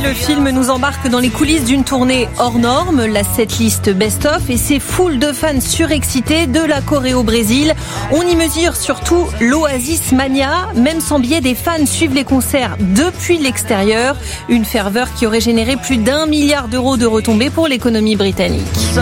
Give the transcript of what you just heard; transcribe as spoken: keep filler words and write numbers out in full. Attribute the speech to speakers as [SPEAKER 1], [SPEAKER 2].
[SPEAKER 1] le film nous embarque dans les coulisses d'une tournée hors norme, la setlist best-of et ses foules de fans surexcités de la Corée au Brésil. On y mesure surtout l'Oasis Mania. Même sans billet, des fans suivent les concerts depuis l'extérieur. Une ferveur qui aurait généré plus d'un milliard d'euros de retombées pour l'économie britannique.